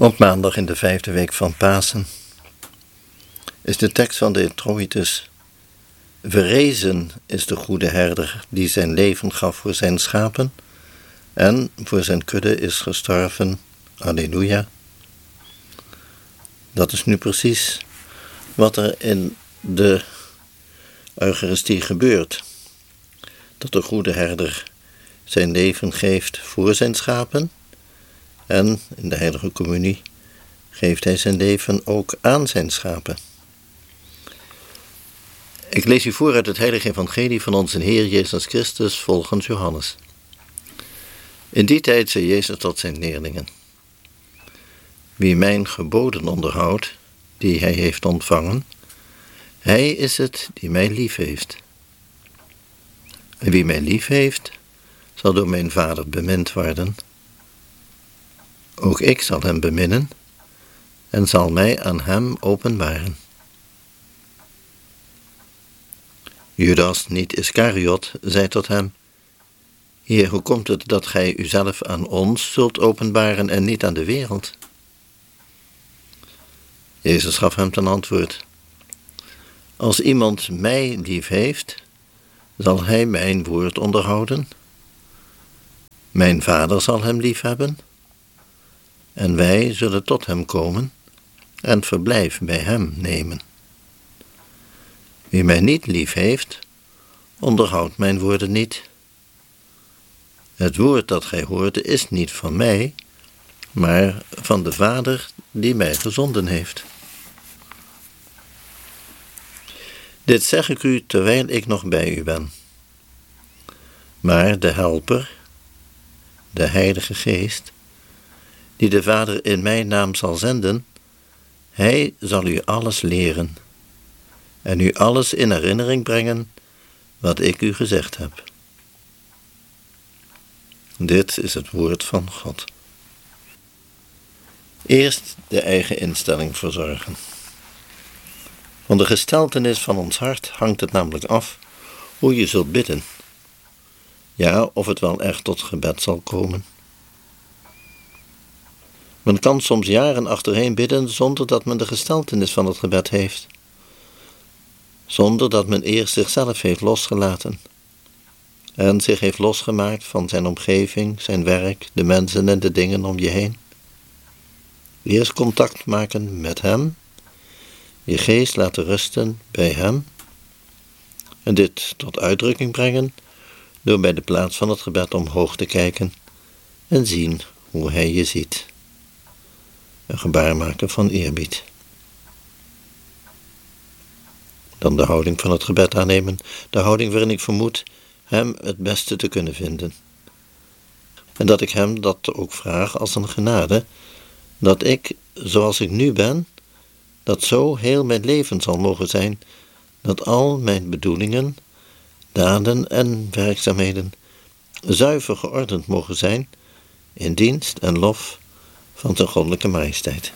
Op maandag in de 5e week van Pasen is de tekst van de introitus: Verrezen is de goede herder die zijn leven gaf voor zijn schapen en voor zijn kudde is gestorven. Alleluia. Dat is nu precies wat er in de Eucharistie gebeurt. Dat de goede herder zijn leven geeft voor zijn schapen en in de heilige communie geeft hij zijn leven ook aan zijn schapen. Ik lees u voor uit het heilige evangelie van onze Heer Jezus Christus volgens Johannes. In die tijd zei Jezus tot zijn leerlingen: Wie mijn geboden onderhoudt, die hij heeft ontvangen, hij is het die mij lief heeft. En wie mij lief heeft, zal door mijn Vader bemind worden. Ook ik zal hem beminnen en zal mij aan hem openbaren. Judas, niet Iskariot, zei tot hem: Heer, hoe komt het dat gij uzelf aan ons zult openbaren en niet aan de wereld? Jezus gaf hem ten antwoord: Als iemand mij lief heeft, zal hij mijn woord onderhouden. Mijn Vader zal hem lief hebben, en wij zullen tot hem komen en verblijf bij hem nemen. Wie mij niet lief heeft, onderhoudt mijn woorden niet. Het woord dat gij hoort is niet van mij, maar van de Vader die mij gezonden heeft. Dit zeg ik u terwijl ik nog bij u ben. Maar de Helper, de Heilige Geest, die de Vader in mijn naam zal zenden, hij zal u alles leren en u alles in herinnering brengen wat ik u gezegd heb. Dit is het woord van God. Eerst de eigen instelling verzorgen. Van de gesteltenis van ons hart hangt het namelijk af hoe je zult bidden. Ja, of het wel echt tot gebed zal komen. Men kan soms jaren achtereen bidden zonder dat men de gesteltenis van het gebed heeft. Zonder dat men eerst zichzelf heeft losgelaten. En zich heeft losgemaakt van zijn omgeving, zijn werk, de mensen en de dingen om je heen. Eerst contact maken met hem, je geest laten rusten bij hem en dit tot uitdrukking brengen door bij de plaats van het gebed omhoog te kijken en zien hoe hij je ziet. Een gebaar maken van eerbied. Dan de houding van het gebed aannemen, de houding waarin ik vermoed hem het beste te kunnen vinden. En dat ik hem dat ook vraag als een genade, dat ik, zoals ik nu ben, dat zo heel mijn leven zal mogen zijn, dat al mijn bedoelingen, daden en werkzaamheden zuiver geordend mogen zijn in dienst en lof van zijn goddelijke majesteit.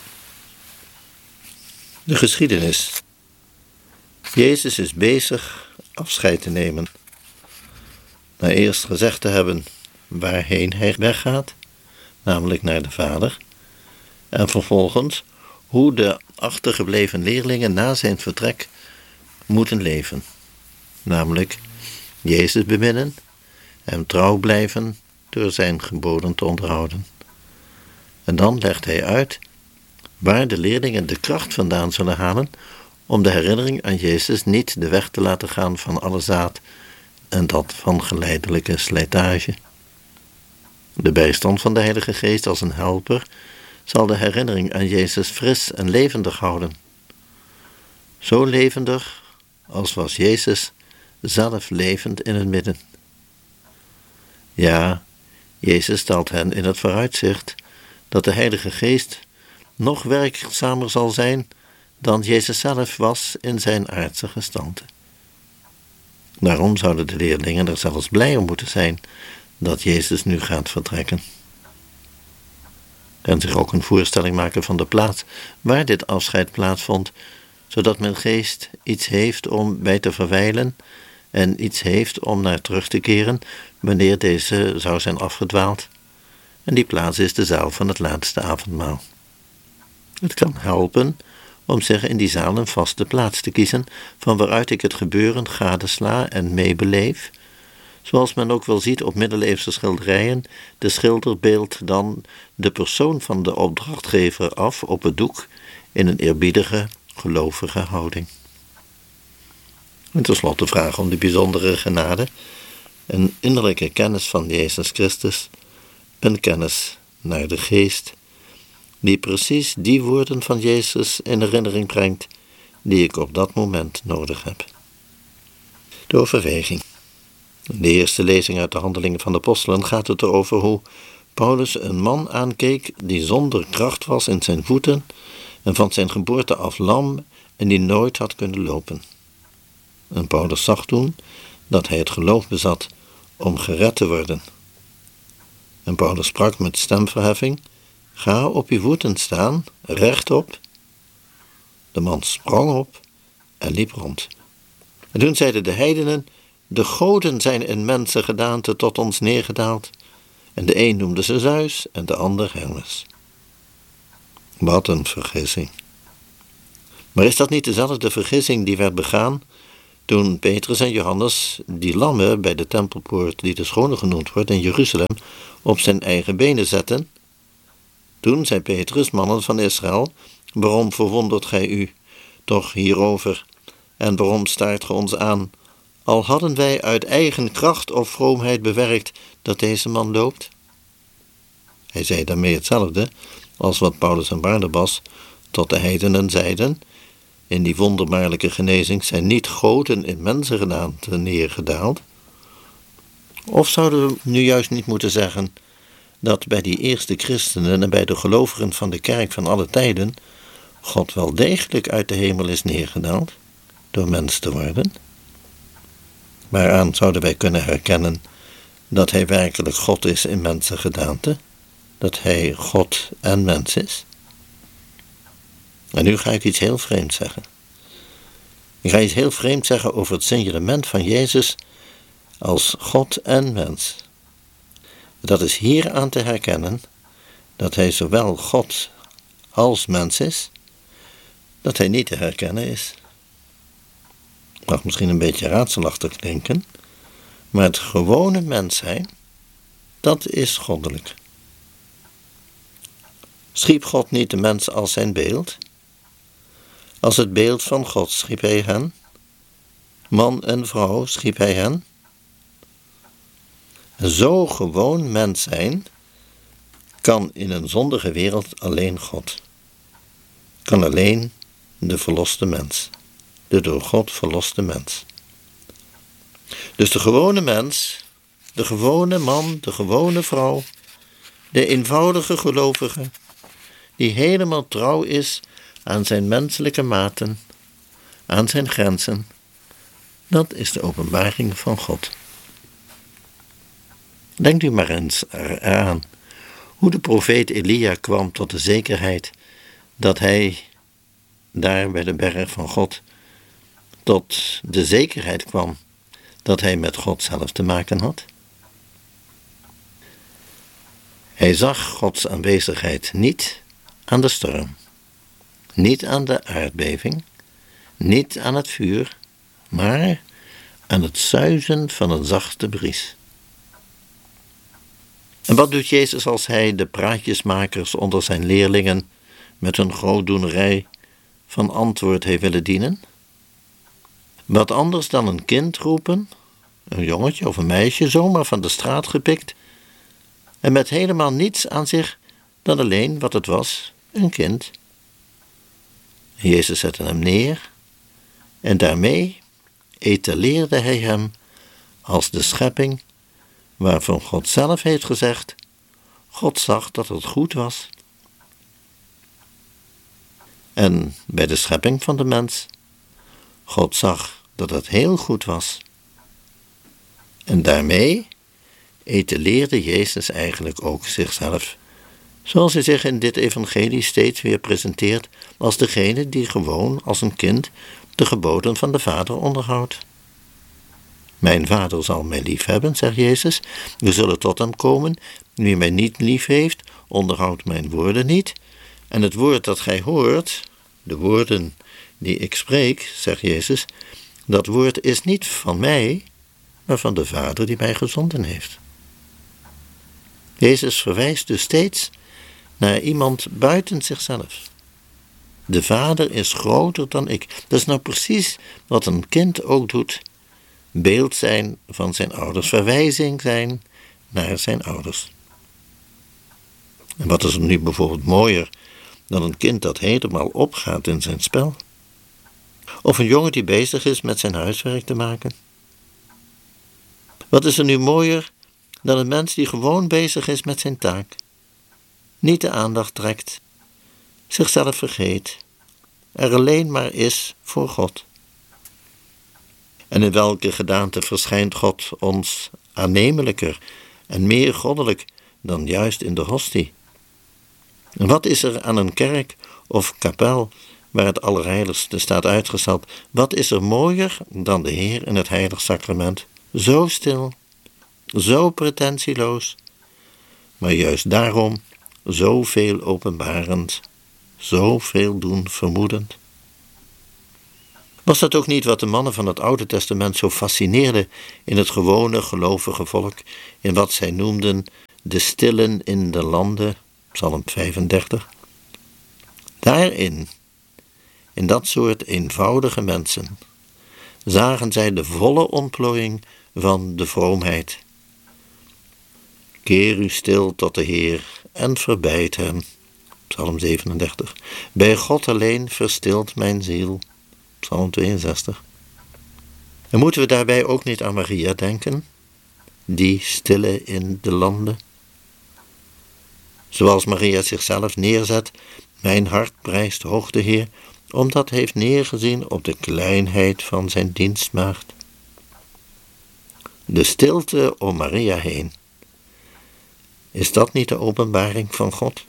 De geschiedenis. Jezus is bezig afscheid te nemen. Na eerst gezegd te hebben waarheen hij weggaat, namelijk naar de Vader, en vervolgens hoe de achtergebleven leerlingen na zijn vertrek moeten leven, namelijk Jezus beminnen en trouw blijven door zijn geboden te onderhouden. En dan legt hij uit waar de leerlingen de kracht vandaan zullen halen om de herinnering aan Jezus niet de weg te laten gaan van alle zaad en dat van geleidelijke slijtage. De bijstand van de Heilige Geest als een helper zal de herinnering aan Jezus fris en levendig houden. Zo levendig als was Jezus zelf levend in het midden. Ja, Jezus stelt hen in het vooruitzicht dat de Heilige Geest nog werkzamer zal zijn dan Jezus zelf was in zijn aardse gestalte. Daarom zouden de leerlingen er zelfs blij om moeten zijn dat Jezus nu gaat vertrekken. En zich ook een voorstelling maken van de plaats waar dit afscheid plaatsvond, zodat mijn geest iets heeft om bij te verwijlen en iets heeft om naar terug te keren wanneer deze zou zijn afgedwaald En die plaats is de zaal van het laatste avondmaal. Het kan helpen om zich in die zaal een vaste plaats te kiezen, van waaruit ik het gebeuren gadesla en meebeleef, zoals men ook wel ziet op middeleeuwse schilderijen. De schilder beeldt dan de persoon van de opdrachtgever af op het doek in een eerbiedige, gelovige houding. En tenslotte vraag om de bijzondere genade, een innerlijke kennis van Jezus Christus, een kennis naar de geest, die precies die woorden van Jezus in herinnering brengt, die ik op dat moment nodig heb. De overweging. In de eerste lezing uit de Handelingen van de Apostelen gaat het erover hoe Paulus een man aankeek die zonder kracht was in zijn voeten en van zijn geboorte af lam en die nooit had kunnen lopen. En Paulus zag toen dat hij het geloof bezat om gered te worden. En Paulus sprak met stemverheffing: ga op je voeten staan, rechtop. De man sprong op en liep rond. En toen zeiden de heidenen: de goden zijn in mensengedaante tot ons neergedaald. En de een noemde ze Zeus en de ander Hermes. Wat een vergissing. Maar is dat niet dezelfde vergissing die werd begaan toen Petrus en Johannes die lammen bij de tempelpoort, die de Schone genoemd wordt, in Jeruzalem, op zijn eigen benen zetten? Toen zei Petrus: mannen van Israël, waarom verwondert gij u toch hierover? En waarom staart ge ons aan? Al hadden wij uit eigen kracht of vroomheid bewerkt dat deze man loopt? Hij zei daarmee hetzelfde als wat Paulus en Barnabas tot de heidenen zeiden: in die wonderbaarlijke genezing zijn niet goden in mensengedaante neergedaald. Of zouden we nu juist niet moeten zeggen dat bij die eerste christenen en bij de gelovigen van de kerk van alle tijden God wel degelijk uit de hemel is neergedaald door mens te worden? Waaraan zouden wij kunnen herkennen dat hij werkelijk God is in mensengedaante, dat hij God en mens is? En nu ga ik iets heel vreemds zeggen. Ik ga iets heel vreemds zeggen over het signalement van Jezus als God en mens. Dat is hier aan te herkennen dat hij zowel God als mens is, dat hij niet te herkennen is. Mag misschien een beetje raadselachtig klinken, maar het gewone mens zijn, dat is goddelijk. Schiep God niet de mens als zijn beeld? Als het beeld van God schiep hij hen. Man en vrouw schiep hij hen. Zo gewoon mens zijn kan in een zondige wereld alleen God. Kan alleen de verloste mens. De door God verloste mens. Dus de gewone mens, de gewone man, de gewone vrouw, de eenvoudige gelovige, die helemaal trouw is aan zijn menselijke maten, aan zijn grenzen, dat is de openbaring van God. Denkt u maar eens eraan hoe de profeet Elia kwam tot de zekerheid dat hij daar bij de berg van God tot de zekerheid kwam dat hij met God zelf te maken had. Hij zag Gods aanwezigheid niet aan de storm, niet aan de aardbeving, niet aan het vuur, maar aan het suizen van een zachte bries. En wat doet Jezus als hij de praatjesmakers onder zijn leerlingen met hun grootdoenerij van antwoord heeft willen dienen? Wat anders dan een kind roepen, een jongetje of een meisje zomaar van de straat gepikt en met helemaal niets aan zich dan alleen wat het was, een kind. En Jezus zette hem neer en daarmee etaleerde hij hem als de schepping waarvan God zelf heeft gezegd: God zag dat het goed was. En bij de schepping van de mens, God zag dat het heel goed was. En daarmee etaleerde Jezus eigenlijk ook zichzelf, zoals hij zich in dit evangelie steeds weer presenteert als degene die gewoon als een kind de geboden van de Vader onderhoudt. Mijn Vader zal mij lief hebben, zegt Jezus. We zullen tot hem komen. Wie mij niet lief heeft, onderhoudt mijn woorden niet. En het woord dat gij hoort, de woorden die ik spreek, zegt Jezus, dat woord is niet van mij, maar van de Vader die mij gezonden heeft. Jezus verwijst dus steeds naar iemand buiten zichzelf. De Vader is groter dan ik. Dat is nou precies wat een kind ook doet. Beeld zijn van zijn ouders, verwijzing zijn naar zijn ouders. En wat is er nu bijvoorbeeld mooier dan een kind dat helemaal opgaat in zijn spel? Of een jongen die bezig is met zijn huiswerk te maken? Wat is er nu mooier dan een mens die gewoon bezig is met zijn taak? Niet de aandacht trekt, zichzelf vergeet, er alleen maar is voor God. En in welke gedaante verschijnt God ons aannemelijker en meer goddelijk dan juist in de hostie? En wat is er aan een kerk of kapel waar het Allerheiligste staat uitgestald, wat is er mooier dan de Heer in het heilig sacrament? Zo stil, zo pretentieloos, maar juist daarom zoveel openbarend, zoveel doen vermoedend. Was dat ook niet wat de mannen van het Oude Testament zo fascineerde in het gewone gelovige volk, in wat zij noemden de stillen in de landen, Psalm 35? Daarin, in dat soort eenvoudige mensen, zagen zij de volle ontplooiing van de vroomheid. Keer u stil tot de Heer en verbeid hem, Psalm 37. Bij God alleen verstilt mijn ziel, Psalm 62. En moeten we daarbij ook niet aan Maria denken, die stille in de landen? Zoals Maria zichzelf neerzet, mijn hart prijst hoog de Heer, omdat hij heeft neergezien op de kleinheid van zijn dienstmaagd. De stilte om Maria heen, is dat niet de openbaring van God?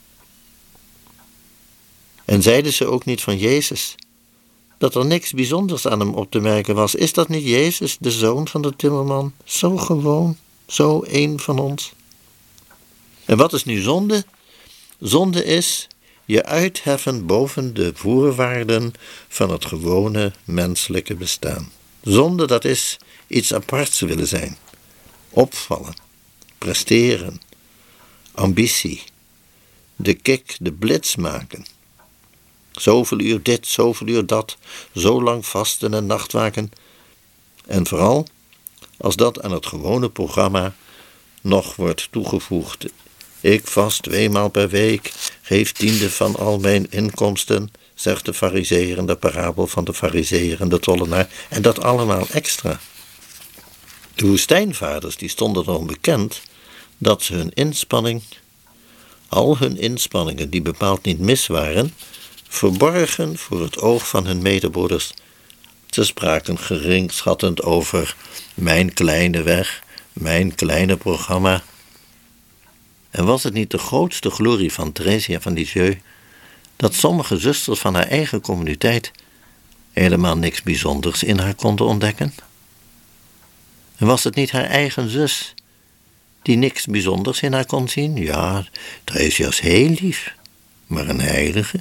En zeiden ze ook niet van Jezus, dat er niks bijzonders aan hem op te merken was? Is dat niet Jezus, de zoon van de timmerman? Zo gewoon, zo één van ons. En wat is nu zonde? Zonde is je uitheffen boven de voorwaarden van het gewone menselijke bestaan. Zonde, dat is iets aparts willen zijn, opvallen, presteren, ambitie, de kick, de blitz maken. Zoveel uur dit, zoveel uur dat, zo lang vasten en nachtwaken. En vooral als dat aan het gewone programma nog wordt toegevoegd. Ik vast 2 maal per week, geef 10e van al mijn inkomsten, zegt de farizeeër in de parabel van de farizeeër en de tollenaar. En dat allemaal extra. De woestijnvaders die stonden erom bekend dat ze hun inspanning, al hun inspanningen die bepaald niet mis waren, verborgen voor het oog van hun medebroeders. Ze spraken geringschattend over mijn kleine weg, mijn kleine programma. En was het niet de grootste glorie van Theresia van Lisieux dat sommige zusters van haar eigen communiteit helemaal niks bijzonders in haar konden ontdekken? En was het niet haar eigen zus die niks bijzonders in haar kon zien? Ja, Theresia is heel lief, maar een heilige.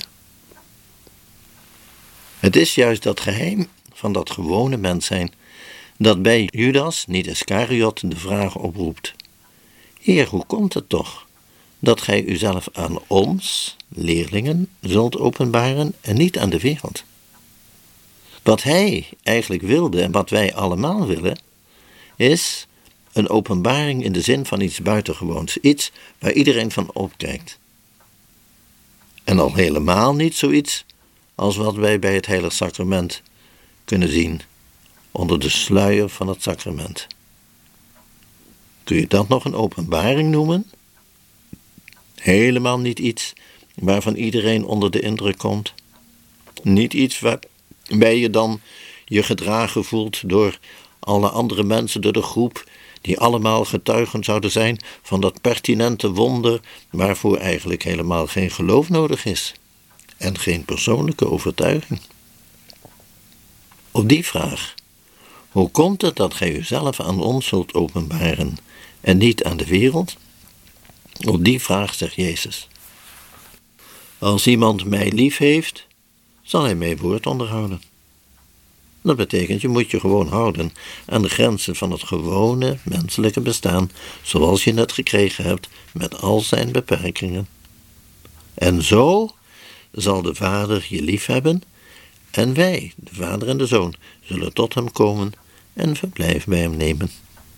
Het is juist dat geheim van dat gewone mens zijn dat bij Judas, niet Iscariot, de vraag oproept: Heer, hoe komt het toch dat gij uzelf aan ons, leerlingen, zult openbaren en niet aan de wereld? Wat hij eigenlijk wilde en wat wij allemaal willen, is een openbaring in de zin van iets buitengewoons, iets waar iedereen van opkijkt. En al helemaal niet zoiets als wat wij bij het heilig sacrament kunnen zien onder de sluier van het sacrament. Kun je dat nog een openbaring noemen? Helemaal niet iets waarvan iedereen onder de indruk komt. Niet iets waarbij je dan je gedragen voelt door alle andere mensen, door de groep, die allemaal getuigen zouden zijn van dat pertinente wonder waarvoor eigenlijk helemaal geen geloof nodig is en geen persoonlijke overtuiging. Op die vraag Hoe komt het dat gij uzelf aan ons zult openbaren en niet aan de wereld? Op die vraag zegt Jezus: als iemand mij lief heeft, zal hij mijn woord onderhouden. Dat betekent, je moet je gewoon houden aan de grenzen van het gewone menselijke bestaan, zoals je het gekregen hebt, met al zijn beperkingen. En zo zal de Vader je lief hebben, en wij, de Vader en de Zoon, zullen tot hem komen en verblijf bij hem nemen.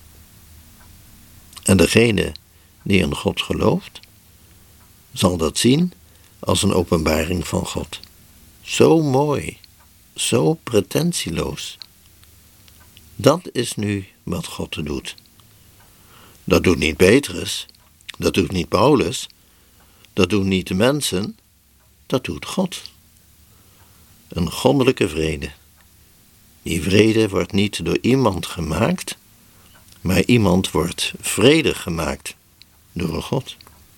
En degene die in God gelooft, zal dat zien als een openbaring van God. Zo mooi, zo pretentieloos. Dat is nu wat God doet. Dat doet niet Petrus, dat doet niet Paulus, dat doen niet de mensen, dat doet God. Een goddelijke vrede. Die vrede wordt niet door iemand gemaakt, maar iemand wordt vredig gemaakt door een God.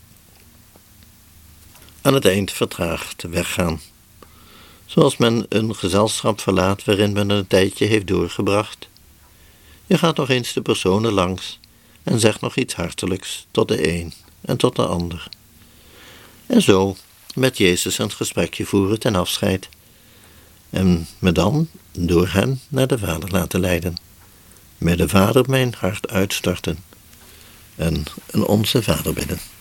Aan het eind vertraagd weggaan. Zoals men een gezelschap verlaat waarin men een tijdje heeft doorgebracht. Je gaat nog eens de personen langs en zegt nog iets hartelijks tot de een en tot de ander. En zo met Jezus een gesprekje voeren ten afscheid. En me dan door hem naar de Vader laten leiden. Met de Vader mijn hart uitstorten en een Onze Vader bidden.